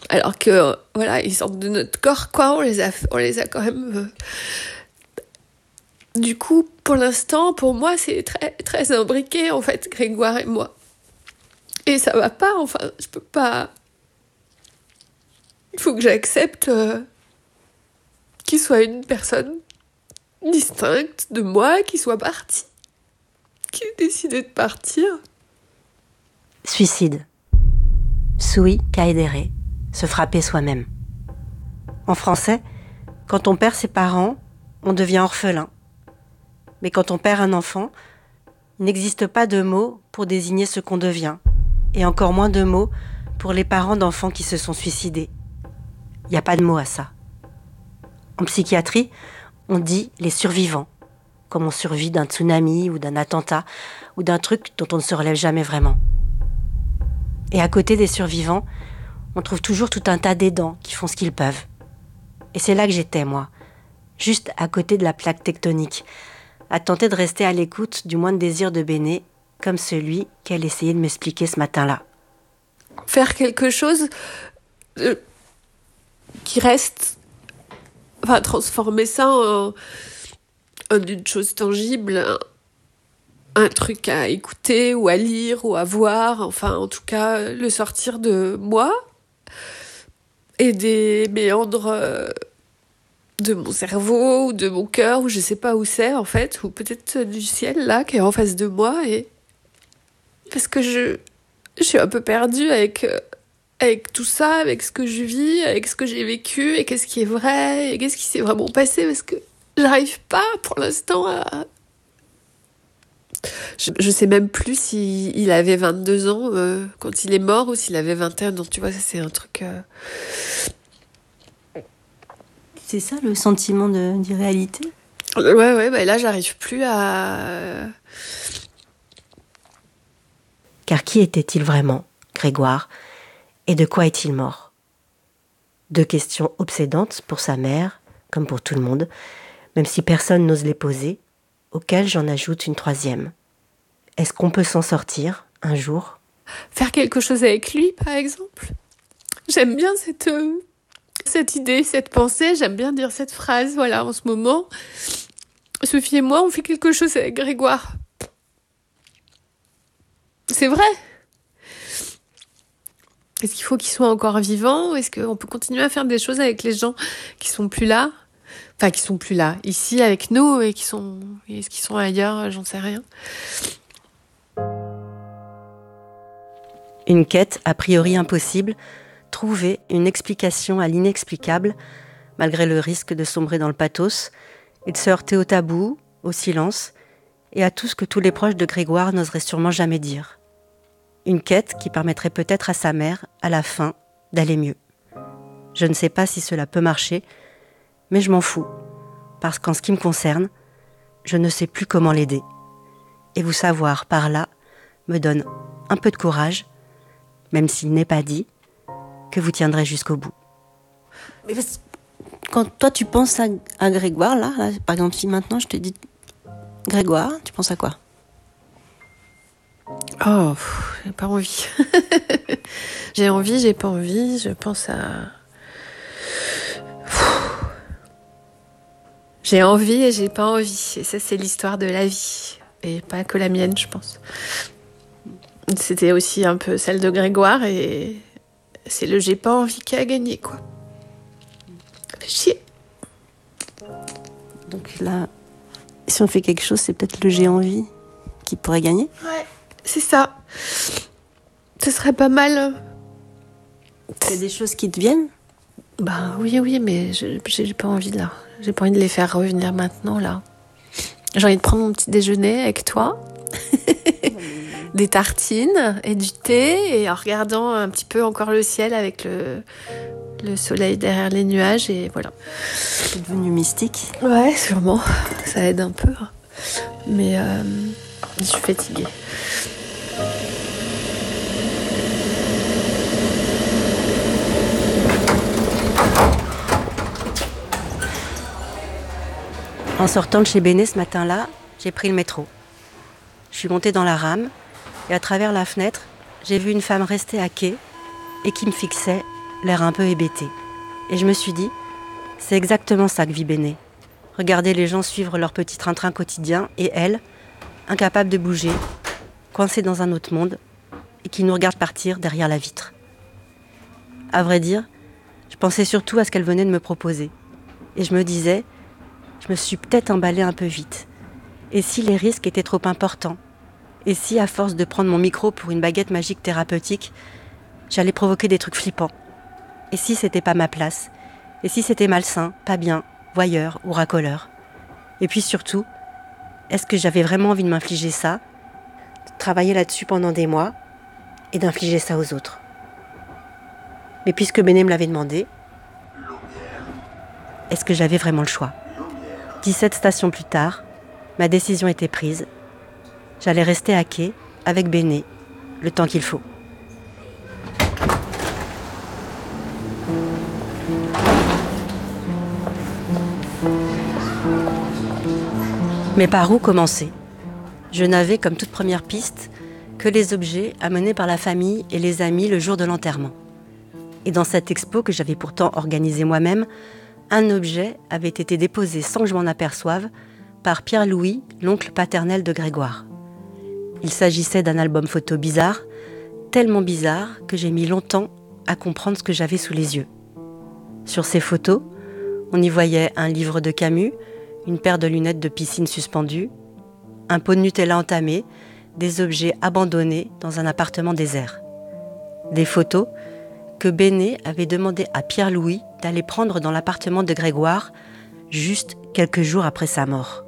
Alors que, voilà, ils sortent de notre corps, quoi. On les a quand même... Du coup, pour l'instant, pour moi, c'est très, très imbriqué, en fait, Grégoire et moi. Et ça va pas, enfin, je peux pas... Il faut que j'accepte qu'il soit une personne distincte de moi, qu'il soit parti, qu'il ait décidé de partir. Suicide. Sui caedere, se frapper soi-même. En français, quand on perd ses parents, on devient orphelin. Mais quand on perd un enfant, il n'existe pas de mots pour désigner ce qu'on devient, et encore moins de mots pour les parents d'enfants qui se sont suicidés. Il n'y a pas de mot à ça. En psychiatrie, on dit les survivants, comme on survit d'un tsunami ou d'un attentat, ou d'un truc dont on ne se relève jamais vraiment. Et à côté des survivants, on trouve toujours tout un tas d'aidants qui font ce qu'ils peuvent. Et c'est là que j'étais, moi, juste à côté de la plaque tectonique, à tenter de rester à l'écoute du moindre désir de Béné, comme celui qu'elle essayait de m'expliquer ce matin-là. Faire quelque chose qui reste... Enfin, transformer ça en une chose tangible, un truc à écouter ou à lire ou à voir, enfin, en tout cas, le sortir de moi et des méandres de mon cerveau ou de mon cœur, ou je sais pas où c'est, en fait, ou peut-être du ciel, là, qui est en face de moi, et... Parce que je suis un peu perdue avec tout ça, avec ce que je vis, avec ce que j'ai vécu, et qu'est-ce qui est vrai, et qu'est-ce qui s'est vraiment passé, parce que j'arrive pas, pour l'instant, à... Je sais même plus s'il avait 22 ans quand il est mort, ou s'il avait 21 ans, tu vois, ça c'est un truc... C'est ça le sentiment d'irréalité ? Ouais, bah là j'arrive plus à... Car qui était-il vraiment, Grégoire ? Et de quoi est-il mort ? 2 questions obsédantes pour sa mère, comme pour tout le monde, même si personne n'ose les poser, auxquelles j'en ajoute une 3e. Est-ce qu'on peut s'en sortir, un jour ? Faire quelque chose avec lui, par exemple. J'aime bien cette idée, cette pensée, j'aime bien dire cette phrase, voilà, en ce moment. Sophie et moi, on fait quelque chose avec Grégoire. C'est vrai. Est-ce qu'il faut qu'il soit encore vivant ? Est-ce qu'on peut continuer à faire des choses avec les gens qui sont plus là ? Enfin, qui sont plus là, ici avec nous, et est-ce qu'ils sont ailleurs ? J'en sais rien. Une quête a priori impossible, trouver une explication à l'inexplicable, malgré le risque de sombrer dans le pathos, et de se heurter au tabou, au silence, et à tout ce que tous les proches de Grégoire n'oseraient sûrement jamais dire. Une quête qui permettrait peut-être à sa mère, à la fin, d'aller mieux. Je ne sais pas si cela peut marcher, mais je m'en fous, parce qu'en ce qui me concerne, je ne sais plus comment l'aider. Et vous savoir par là me donne un peu de courage, même s'il n'est pas dit, que vous tiendrez jusqu'au bout. Mais quand toi tu penses à Grégoire, là, par exemple, si maintenant je te dis Grégoire, tu penses à quoi ? Oh, j'ai pas envie. J'ai envie, j'ai pas envie, je pense à... J'ai envie et j'ai pas envie. Et ça, c'est l'histoire de la vie. Et pas que la mienne, je pense. C'était aussi un peu celle de Grégoire, et c'est le j'ai pas envie qui a gagné, quoi. Ça fait chier. Donc là, si on fait quelque chose, c'est peut-être le j'ai envie qui pourrait gagner ? Ouais, c'est ça. Ce serait pas mal. Il y a des choses qui te viennent ? Bah oui, mais j'ai pas envie, là. J'ai pas envie de les faire revenir maintenant, là. J'ai envie de prendre mon petit déjeuner avec toi. Des tartines et du thé, et en regardant un petit peu encore le ciel avec le soleil derrière les nuages, et voilà. C'est devenu mystique ? Ouais, sûrement. Ça aide un peu. Mais je suis fatiguée. En sortant de chez Béné ce matin-là, j'ai pris le métro. Je suis montée dans la rame, et à travers la fenêtre, j'ai vu une femme rester à quai et qui me fixait l'air un peu hébété. Et je me suis dit, c'est exactement ça que vit Béné. Regarder les gens suivre leur petit train-train quotidien et elle, incapable de bouger, coincée dans un autre monde et qui nous regarde partir derrière la vitre. À vrai dire, je pensais surtout à ce qu'elle venait de me proposer. Et je me disais, je me suis peut-être emballée un peu vite. Et si les risques étaient trop importants? Et si, à force de prendre mon micro pour une baguette magique thérapeutique, j'allais provoquer des trucs flippants? Et si c'était pas ma place? Et si c'était malsain, pas bien, voyeur ou racoleur? Et puis surtout, est-ce que j'avais vraiment envie de m'infliger ça, de travailler là-dessus pendant des mois et d'infliger ça aux autres? Mais puisque Béné me l'avait demandé, est-ce que j'avais vraiment le choix? 17 stations plus tard, ma décision était prise. J'allais rester à quai avec Béné le temps qu'il faut. Mais par où commencer? Je n'avais, comme toute première piste, que les objets amenés par la famille et les amis le jour de l'enterrement. Et dans cette expo que j'avais pourtant organisée moi-même, un objet avait été déposé sans que je m'en aperçoive par Pierre-Louis, l'oncle paternel de Grégoire. Il s'agissait d'un album photo bizarre, tellement bizarre que j'ai mis longtemps à comprendre ce que j'avais sous les yeux. Sur ces photos, on y voyait un livre de Camus, une paire de lunettes de piscine suspendues, un pot de Nutella entamé, des objets abandonnés dans un appartement désert. Des photos que Béné avait demandé à Pierre-Louis d'aller prendre dans l'appartement de Grégoire juste quelques jours après sa mort.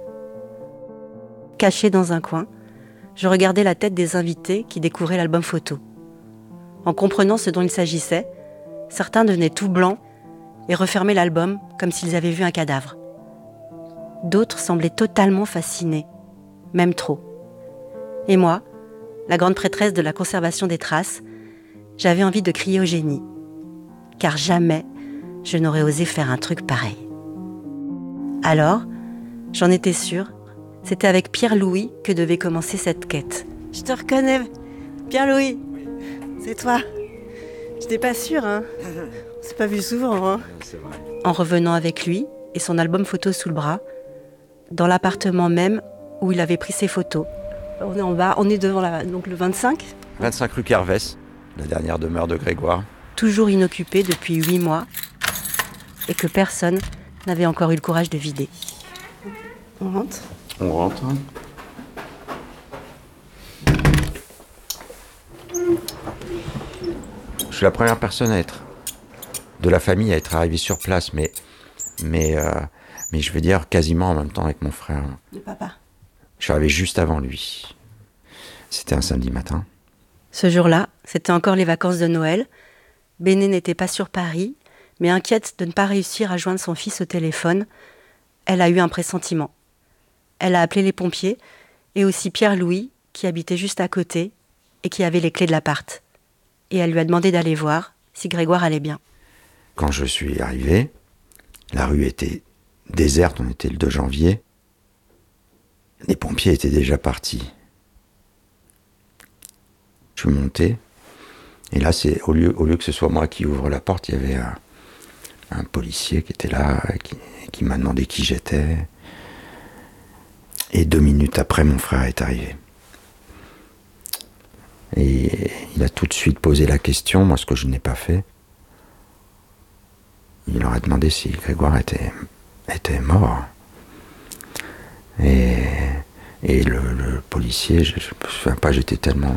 Caché dans un coin, je regardais la tête des invités qui découvraient l'album photo. En comprenant ce dont il s'agissait, certains devenaient tout blancs et refermaient l'album comme s'ils avaient vu un cadavre. D'autres semblaient totalement fascinés, même trop. Et moi, la grande prêtresse de la conservation des traces, j'avais envie de crier au génie, car jamais je n'aurais osé faire un truc pareil. Alors, j'en étais sûre, c'était avec Pierre-Louis que devait commencer cette quête. Je te reconnais, Pierre-Louis, c'est toi. Je n'étais pas sûre, hein. On s'est pas vu souvent, hein. C'est vrai. En revenant avec lui et son album photo sous le bras, dans l'appartement même où il avait pris ses photos. On est en bas, on est devant donc le 25. 25 rue Kervès, la dernière demeure de Grégoire. Toujours inoccupé depuis 8 mois et que personne n'avait encore eu le courage de vider. On rentre. On rentre. Je suis la première personne de la famille à être arrivée sur place, mais je veux dire quasiment en même temps avec mon frère. Le papa. Je suis arrivé juste avant lui. C'était un samedi matin. Ce jour-là, c'était encore les vacances de Noël. Béné n'était pas sur Paris, mais inquiète de ne pas réussir à joindre son fils au téléphone, elle a eu un pressentiment. Elle a appelé les pompiers et aussi Pierre-Louis, qui habitait juste à côté et qui avait les clés de l'appart. Et elle lui a demandé d'aller voir si Grégoire allait bien. Quand je suis arrivé, la rue était déserte, on était le 2 janvier. Les pompiers étaient déjà partis. Je suis monté, et là, au lieu que ce soit moi qui ouvre la porte, il y avait un policier qui était là, qui m'a demandé qui j'étais. Et 2 minutes après, mon frère est arrivé. Et il a tout de suite posé la question, moi ce que je n'ai pas fait. Il leur a demandé si Grégoire était mort. Et le policier, je me souviens pas, j'étais tellement...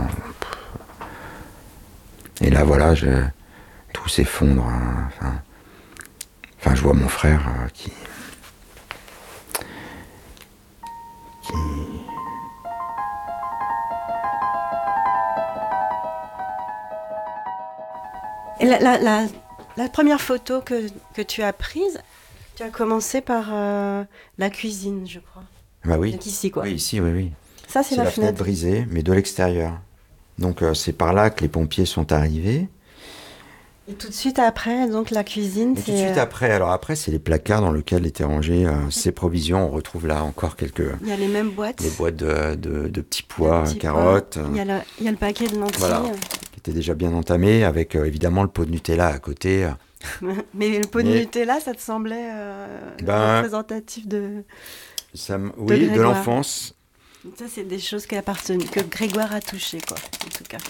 Et là voilà, tout s'effondre. Hein, enfin, je vois mon frère qui... Et la première photo que tu as prise, tu as commencé par la cuisine, je crois. Bah oui. Donc ici, quoi. Oui, ici, oui. Ça, c'est la fenêtre brisée, mais de l'extérieur. Donc c'est par là que les pompiers sont arrivés. Et tout de suite après, donc la cuisine, et tout de suite après, alors après, c'est les placards dans lesquels étaient rangées ces provisions. On retrouve là encore quelques... Il y a les mêmes boîtes. Les boîtes de petits pois, carottes. Il y a le paquet de lentilles. Voilà, était déjà bien entamé, avec évidemment le pot de Nutella à côté. Mais le pot de Nutella, ça te semblait représentatif de oui, Grégoire. De l'enfance. Ça, c'est des choses que Grégoire a touchées, quoi, en tout cas.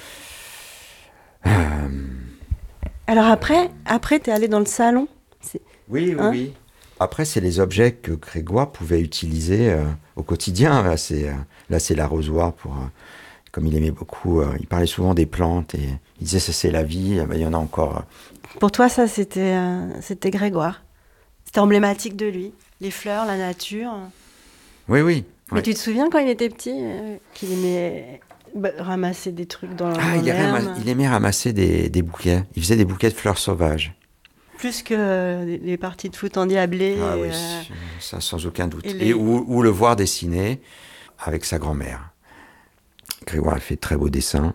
Alors après, t'es allé dans le salon. Oui. Après, c'est les objets que Grégoire pouvait utiliser au quotidien. Là, c'est l'arrosoir comme il aimait beaucoup. Il parlait souvent des plantes et il disait ça, c'est la vie. Il y en a encore. Pour toi, ça, c'était Grégoire. C'était emblématique de lui. Les fleurs, la nature. Oui. Mais tu te souviens quand il était petit, qu'il aimait ramasser des trucs dans l'herbe. Il aimait ramasser des bouquets. Il faisait des bouquets de fleurs sauvages. Plus que les parties de foot endiablées. Ah oui, ça sans aucun doute. Ou le voir dessiner avec sa grand-mère. Grégoire a fait de très beaux dessins.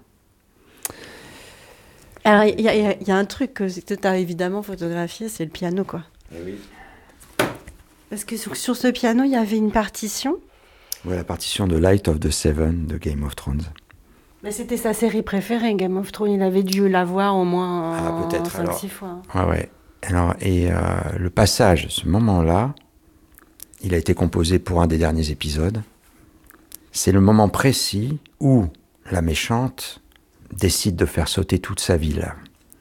Alors, il y a un truc que tu as évidemment photographié, c'est le piano, quoi. Oui. Parce que sur ce piano, il y avait une partition. Oui, la partition de Light of the Seven de Game of Thrones. Mais c'était sa série préférée, Game of Thrones. Il avait dû la voir au moins peut-être 5-6 fois. Ouais. Alors, le passage, ce moment-là, il a été composé pour un des derniers épisodes. C'est le moment précis où la méchante décide de faire sauter toute sa ville.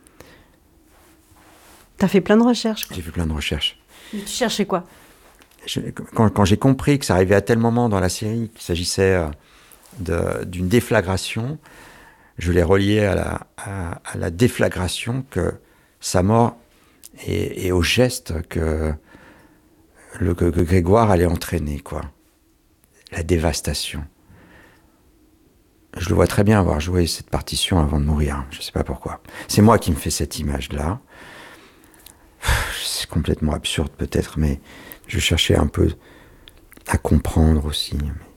T'as fait plein de recherches, quoi. J'ai fait plein de recherches. Mais tu cherchais quoi ? Quand j'ai compris que ça arrivait à tel moment dans la série qu'il s'agissait d'une déflagration, je l'ai relié à la déflagration que sa mort et au geste que Grégoire allait entraîner, quoi. La dévastation. Je le vois très bien avoir joué cette partition avant de mourir. Je ne sais pas pourquoi. C'est moi qui me fais cette image-là. C'est complètement absurde peut-être, mais je cherchais un peu à comprendre aussi.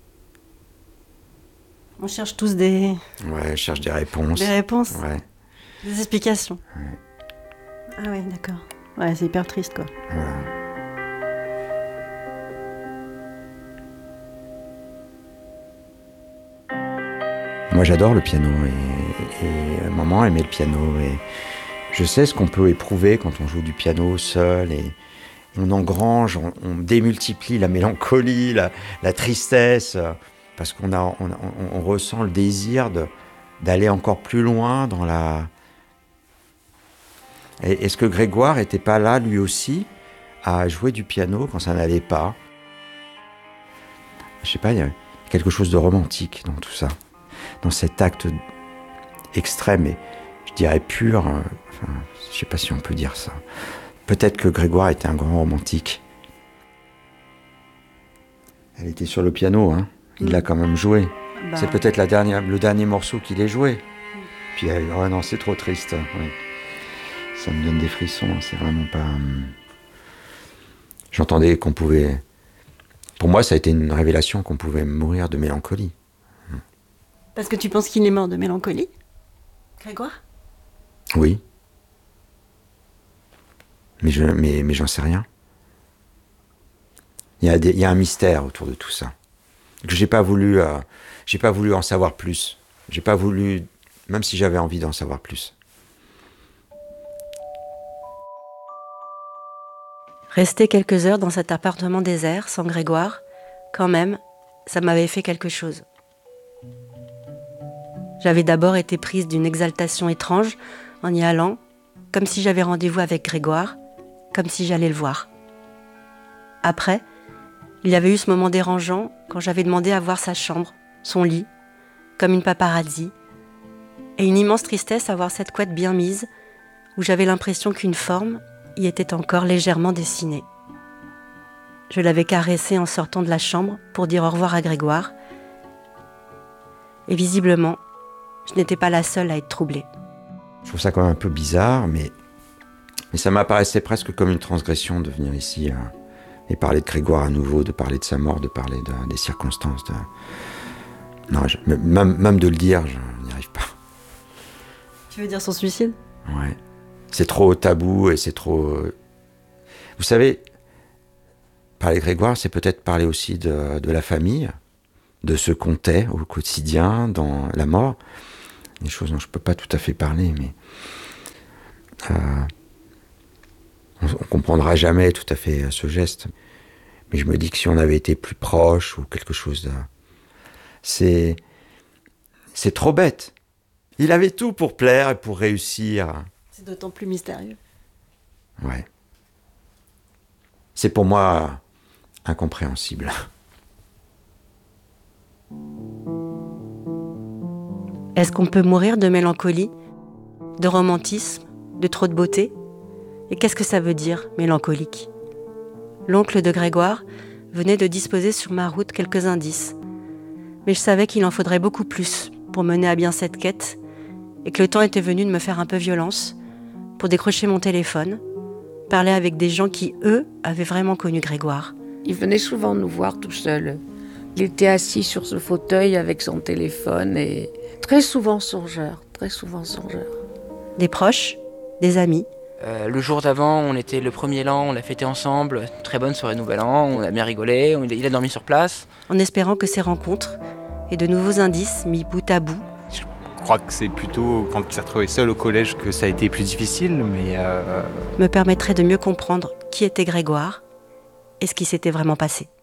On cherche tous des... Ouais, je cherche des réponses. Des réponses ? Ouais. Des explications ? Ouais. Ah ouais, d'accord. Ouais, c'est hyper triste, quoi. Voilà. Moi, j'adore le piano et maman aimait le piano et je sais ce qu'on peut éprouver quand on joue du piano seul et on engrange, on démultiplie la mélancolie, la tristesse parce on ressent le désir d'aller encore plus loin dans la... Et est-ce que Grégoire n'était pas là, lui aussi, à jouer du piano quand ça n'allait pas ? Je sais pas, il y a quelque chose de romantique dans tout ça, dans cet acte extrême et je dirais pur, je sais pas si on peut dire ça. Peut-être que Grégoire était un grand romantique. Elle était sur le piano, hein. Il l'a quand même joué. Bah... C'est peut-être le dernier morceau qu'il ait joué. Puis elle, oh non, c'est trop triste. Ouais. Ça me donne des frissons, c'est vraiment pas... J'entendais qu'on pouvait... Pour moi, ça a été une révélation qu'on pouvait mourir de mélancolie. Parce que tu penses qu'il est mort de mélancolie, Grégoire ? Oui. Mais j'en sais rien. Il y a un mystère autour de tout ça. Que j'ai pas voulu en savoir plus. J'ai pas voulu, même si j'avais envie d'en savoir plus. Rester quelques heures dans cet appartement désert, sans Grégoire, quand même, ça m'avait fait quelque chose. J'avais d'abord été prise d'une exaltation étrange en y allant, comme si j'avais rendez-vous avec Grégoire, comme si j'allais le voir. Après, il y avait eu ce moment dérangeant quand j'avais demandé à voir sa chambre, son lit, comme une paparazzi, et une immense tristesse à voir cette couette bien mise, où j'avais l'impression qu'une forme y était encore légèrement dessinée. Je l'avais caressée en sortant de la chambre pour dire au revoir à Grégoire, et visiblement, je n'étais pas la seule à être troublée. Je trouve ça quand même un peu bizarre, mais ça m'apparaissait presque comme une transgression de venir ici et parler de Grégoire à nouveau, de parler de sa mort, de parler des circonstances. Non, même de le dire, je n'y arrive pas. Tu veux dire son suicide ? Ouais. C'est trop tabou et c'est trop... Vous savez, parler de Grégoire, c'est peut-être parler aussi de la famille, de ce qu'on tait au quotidien, dans la mort. des choses dont je ne peux pas tout à fait parler, mais on ne comprendra jamais tout à fait ce geste. Mais je me dis que si on avait été plus proche ou quelque chose de... C'est trop bête. Il avait tout pour plaire et pour réussir. C'est d'autant plus mystérieux. Ouais. C'est pour moi incompréhensible. Est-ce qu'on peut mourir de mélancolie, de romantisme, de trop de beauté ? Et qu'est-ce que ça veut dire, mélancolique ? L'oncle de Grégoire venait de disposer sur ma route quelques indices. Mais je savais qu'il en faudrait beaucoup plus pour mener à bien cette quête et que le temps était venu de me faire un peu violence pour décrocher mon téléphone, parler avec des gens qui, eux, avaient vraiment connu Grégoire. Il venait souvent nous voir tout seul. Il était assis sur ce fauteuil avec son téléphone et très souvent songeur, très souvent songeur. Des proches, des amis. Le jour d'avant, on était le 1er l'an, on l'a fêté ensemble, très bonne soirée Nouvel An, on a bien rigolé, il a dormi sur place. En espérant que ces rencontres et de nouveaux indices mis bout à bout. Je crois que c'est plutôt quand il s'est retrouvé seul au collège que ça a été plus difficile, mais... me permettraient de mieux comprendre qui était Grégoire et ce qui s'était vraiment passé.